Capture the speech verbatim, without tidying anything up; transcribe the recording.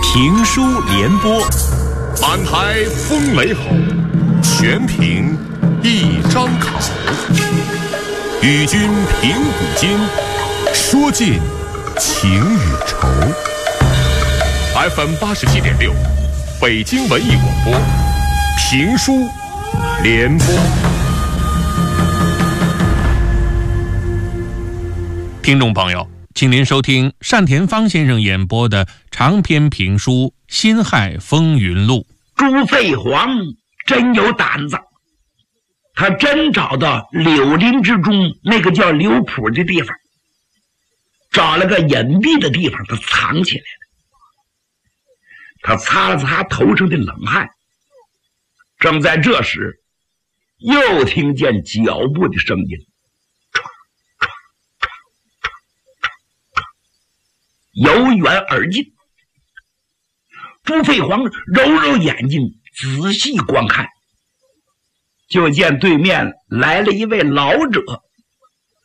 评书联播， 满台风雷吼，全凭一张口。与君评古今，说尽情与愁。F M 八十七点六，北京文艺广播，评书联播。 听众朋友，请您收听单田芳先生演播的长篇评书《辛亥风云录》。 朱飞黄真有胆子，他真找到柳林之中那个叫刘浦的地方，找了个隐蔽的地方，他藏起来了。他擦了擦头上的冷汗，正在这时，又听见脚步的声音，由远而近。朱飞黄揉揉眼睛，仔细观看，就见对面来了一位老者，